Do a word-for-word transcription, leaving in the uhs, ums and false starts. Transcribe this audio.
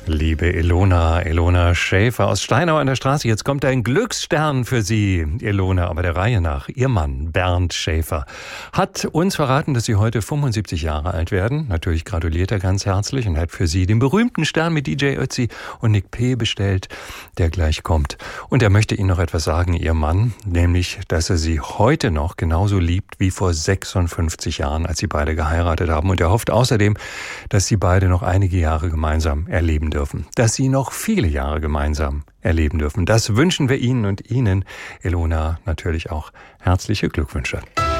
Liebe Ilona, Ilona Schäfer aus Steinau an der Straße. Jetzt kommt ein Glücksstern für Sie, Ilona, aber der Reihe nach. Ihr Mann, Bernd Schäfer, hat uns verraten, dass Sie heute fünfundsiebzig Jahre alt werden. Natürlich gratuliert er ganz herzlich und hat für Sie den berühmten Stern mit D J Ötzi und Nick P. bestellt, der gleich kommt. Und er möchte Ihnen noch etwas sagen, Ihr Mann, nämlich, dass er Sie heute noch genauso liebt wie vor sechsundfünfzig Jahren, als Sie beide geheiratet haben. Und er hofft außerdem, dass Sie beide noch einige Jahre gemeinsam erleben dürfen, dass Sie noch viele Jahre gemeinsam erleben dürfen. Das wünschen wir Ihnen und Ihnen, Ilona, natürlich auch herzliche Glückwünsche.